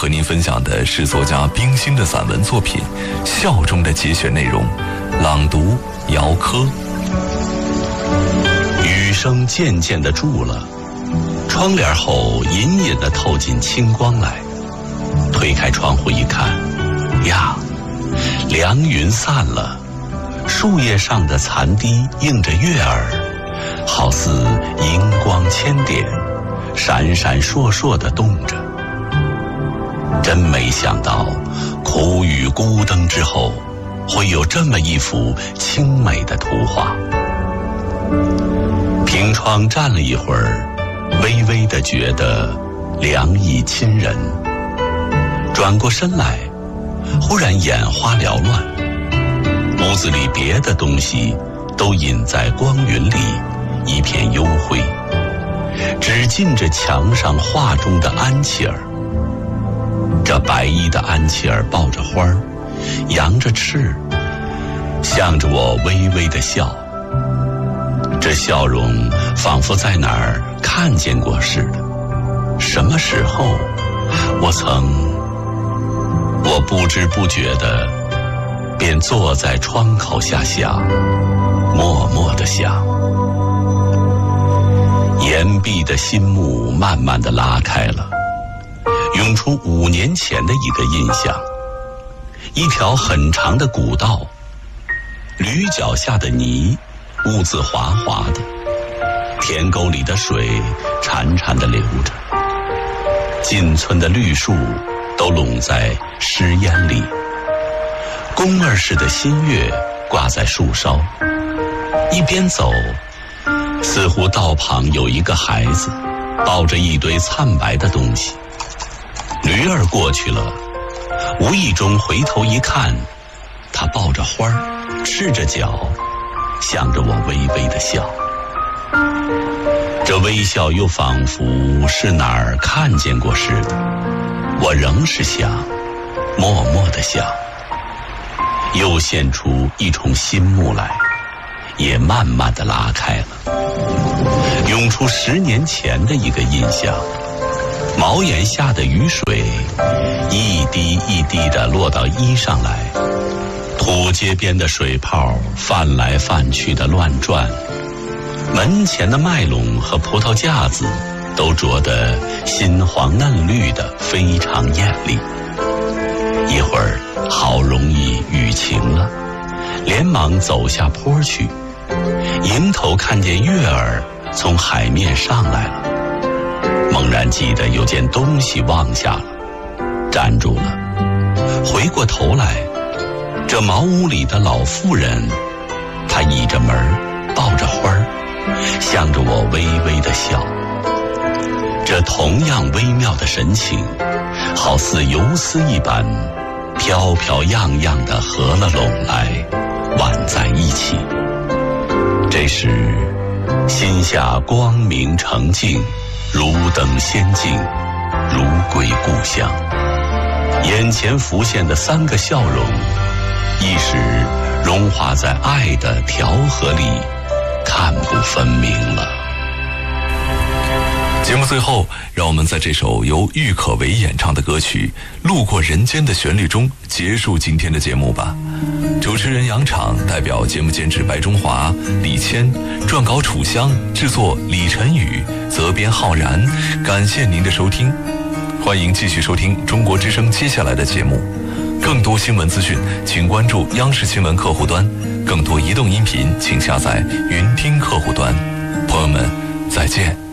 和您分享的是作家冰心的散文作品《笑》中的节选内容，朗读姚科。 雨声渐渐地住了，窗帘后隐隐地透进清光来。推开窗户一看，呀，凉云散了，树叶上的残滴映着月儿，好似银光千点，闪闪烁烁地动着。真没想到，苦雨孤灯之后，会有这么一幅清美的图画。凭窗站了一会儿，微微地觉得凉意侵人。转过身来，忽然眼花缭乱，屋子里别的东西都隐在光云里，一片幽灰，只尽着墙上画中的安琪儿。这白衣的安琪儿抱着花儿，扬着翅，向着我微微地笑。这笑容仿佛在哪儿看见过似的。什么时候我不知不觉地便坐在窗口下想，默默地想。岩壁的心幕慢慢地拉开了，涌出5年前的一个印象。一条很长的古道，驴脚下的泥兀自滑滑的，田沟里的水潺潺地流着，进村的绿树都拢在湿烟里，宫儿似的新月挂在树梢。一边走，似乎道旁有一个孩子抱着一堆灿白的东西。驴儿过去了，无意中回头一看，他抱着花儿，赤着脚，向着我微微地笑。这微笑又仿佛是哪儿看见过似的。我仍是想，默默地想，又现出一重新幕来，也慢慢地拉开了，涌出10年前的一个印象。茅檐下的雨水一滴一滴地落到衣上来，土街边的水泡泛来泛去的乱转，门前的麦垄和葡萄架子都着得新黄嫩绿的，非常艳丽。一会儿好容易雨晴了，连忙走下坡去，迎头看见月儿从海面上来了，猛然记得有件东西忘下了，站住了，回过头来，这茅屋里的老妇人，她倚着门，抱着花儿，向着我微微地笑。这同样微妙的神情，好似游丝一般，飘飘漾漾地合了拢来，挽在一起。这时心下光明澄净，如登仙境，如归故乡。眼前浮现的3个笑容，一时融化在爱的调和里，看不分明了。 节目最后，让我们在这首由郁可唯演唱的歌曲《路过人间的旋律》中结束今天的节目吧。主持人杨昶，代表节目监制白中华、李谦，撰稿楚香，制作李晨宇，责编浩然。感谢您的收听，欢迎继续收听中国之声接下来的节目。更多新闻资讯，请关注央视新闻客户端；更多移动音频，请下载云听客户端。朋友们，再见。